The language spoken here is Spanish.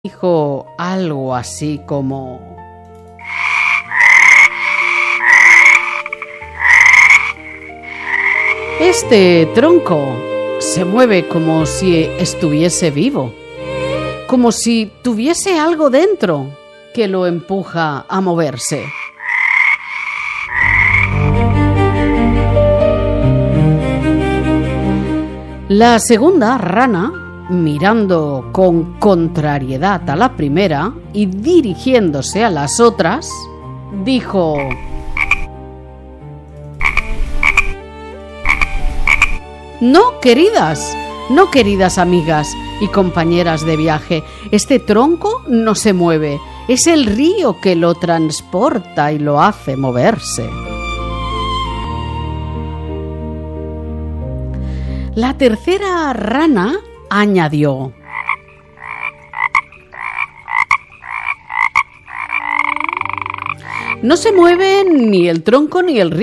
Dijo algo así como: este tronco se mueve como si estuviese vivo, como si tuviese algo dentro que lo empuja a moverse. La segunda rana, mirando con contrariedad a la primera y dirigiéndose a las otras, dijo: no, queridas amigas y compañeras de viaje, este tronco no se mueve, es el río que lo transporta y lo hace moverse. La tercera rana añadió: no se mueven ni el tronco ni el río.